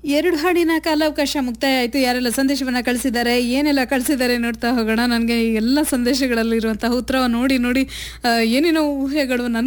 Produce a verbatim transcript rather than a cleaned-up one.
ಎರಡು ಹಾಡಿನ ಕಾಲಾವಕಾಶ ಮುಕ್ತಾಯ ಆಯಿತು. ಯಾರೆಲ್ಲ ಸಂದೇಶವನ್ನ ಕಳಿಸಿದ್ದಾರೆ, ಏನೆಲ್ಲ ಕಳಿಸಿದ್ದಾರೆ ನೋಡ್ತಾ ಹೋಗೋಣ. ನನಗೆ ಎಲ್ಲ ಸಂದೇಶಗಳಲ್ಲಿ ಇರುವಂತಹ ಉತ್ತರವನ್ನು ನೋಡಿ ನೋಡಿ ಆ, ಏನೇನೋ ಊಹೆಗಳು ನನ್ನ